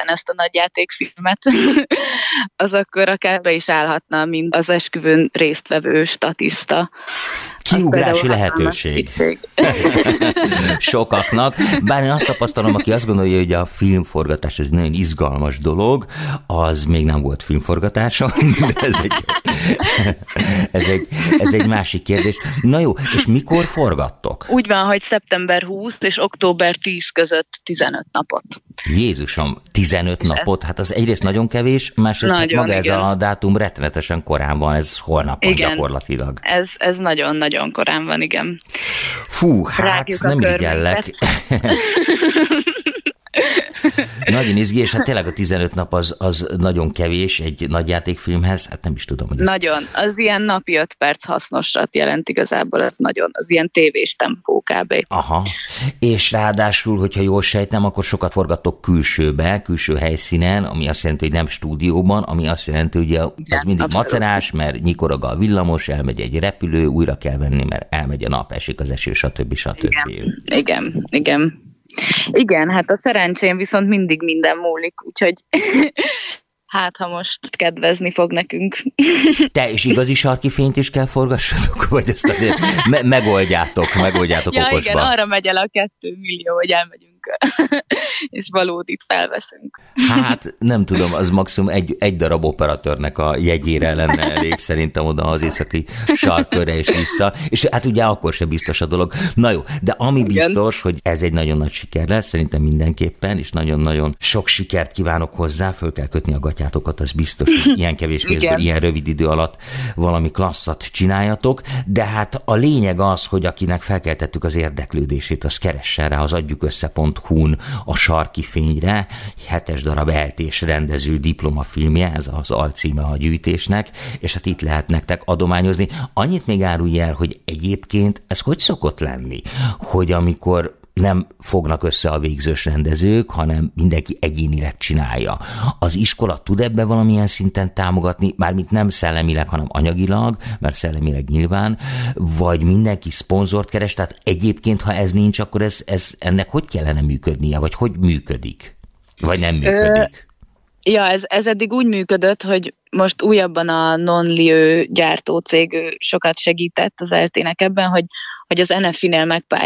ezt a nagyjátékfilmet, az akkor akár be is állhatna, mint az esküvőn résztvevő statiszta. Kiugrási lehetőség. Sokaknak. Bár én azt tapasztalom, aki azt gondolja, hogy a filmforgatás ez nagyon izgalmas dolog, az még nem volt filmforgatása, de ez egy másik kérdés. Na jó, és mikor forgattok? Úgy van, hogy szeptember 20 és október 10 között 15 napot. Jézusom, 15 és napot? Hát az egyrészt nagyon kevés, másrészt nagyon, maga igen. Ez a dátum rettenetesen korán van, ez holnap van gyakorlatilag. Ez nagyon-nagyon korán van, igen. Fú, hát rágjuk nem irigyellek. Nagyon izgi, és hát tényleg a 15 nap az nagyon kevés egy nagyjátékfilmhez, hát nem is tudom, hogy... Nagyon, az ilyen napi 5 perc hasznosat jelent igazából, az nagyon, az ilyen tévés tempó kb. Aha, és ráadásul, hogyha jól sejtem, akkor sokat forgattok külső helyszínen, ami azt jelenti, hogy nem stúdióban, ami azt jelenti, hogy az mindig abszolút macerás, mert nyikorog a villamos, elmegy egy repülő, újra kell venni, mert elmegy a nap, esik az eső, stb. Igen, hát a szerencsém viszont mindig minden múlik, úgyhogy hát ha most kedvezni fog nekünk. Te és igazi sarki fényt is kell forgassatok, vagy ezt azért megoldjátok ja, okosba? Igen, arra megy el a 2 millió, hogy elmegyünk, és valódit felveszünk. Hát nem tudom, az maximum egy darab operatőrnek a jegyére lenne elég szerintem oda az északi sarkkörre és vissza, és hát ugye akkor sem biztos a dolog. Na jó, de ami biztos, hogy ez egy nagyon nagy siker lesz, szerintem mindenképpen, és nagyon-nagyon sok sikert kívánok hozzá, föl kell kötni a gatyátokat, az biztos, hogy ilyen kevés pénzből, ilyen rövid idő alatt valami klasszat csináljatok, de hát a lényeg az, hogy akinek felkeltettük az érdeklődését, az keressen rá az adjukössze.hu-n a sarki fényre, 7 darab eltés rendező diplomafilmje, ez az alcíme a gyűjtésnek, és hát itt lehet nektek adományozni. Annyit még árulj el, hogy egyébként ez hogy szokott lenni, hogy amikor nem fognak össze a végzős rendezők, hanem mindenki egyénileg csinálja. Az iskola tud ebbe valamilyen szinten támogatni, mármint nem szellemileg, hanem anyagilag, mert szellemileg nyilván, vagy mindenki szponzort keres, tehát egyébként, ha ez nincs, akkor ennek hogy kellene működnie, vagy hogy működik? Vagy nem működik? Ja, ez eddig úgy működött, hogy most újabban a Non-Lieu gyártócég sokat segített az ELTE-nek ebben, hogy az NFI-nél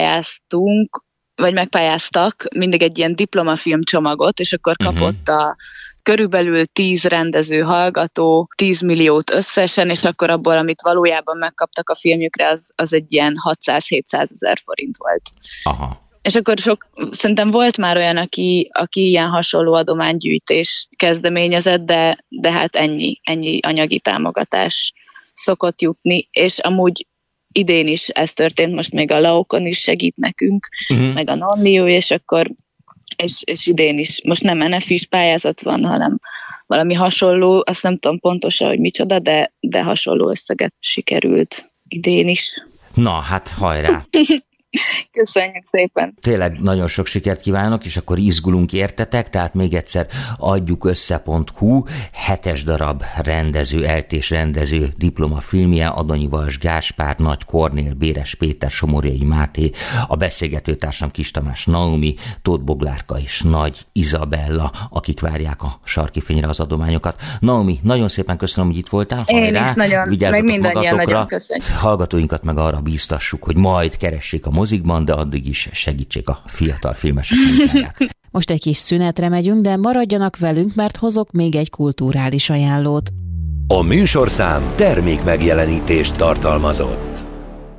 megpályáztak mindig egy ilyen diplomafilm csomagot, és akkor kapott a körülbelül 10 rendező, hallgató, 10 milliót összesen, és akkor abból, amit valójában megkaptak a filmjükre, az egy ilyen 600-700 ezer forint volt. Aha. És akkor szerintem volt már olyan, aki ilyen hasonló adománygyűjtés kezdeményezett, de hát ennyi anyagi támogatás szokott jutni, és amúgy idén is ez történt, most még a Laokon is segít nekünk, meg a Non-Lieu, és akkor és idén is, most nem NFI-s pályázat van, hanem valami hasonló, azt nem tudom pontosan, hogy micsoda, de hasonló összeget sikerült idén is. Na, hát hajrá! Köszönjük szépen! Tényleg nagyon sok sikert kívánok, és akkor izgulunk értetek, tehát még egyszer adjukössze.hu, 7 darab rendező, eltés rendező diplomafilmje, Adonyi Vals Gáspár, Nagy Kornél, Béres Péter, Somorjai Máté, a beszélgetőtársam Kis Tamás Naomi, Tóth Boglárka és Nagy Izabella, akik várják a sarki fényre az adományokat. Naomi, nagyon szépen köszönöm, hogy itt voltál. Én is nagyon, meg mindannyian nagyon köszönjük. Hallgatóinkat meg arra bíztassuk, hogy majd keressék a mozikban, de addig is segítsék a fiatal filmesek munkáját. Most egy kis szünetre megyünk, de maradjanak velünk, mert hozok még egy kulturális ajánlót. A műsorszám termékmegjelenítést tartalmazott.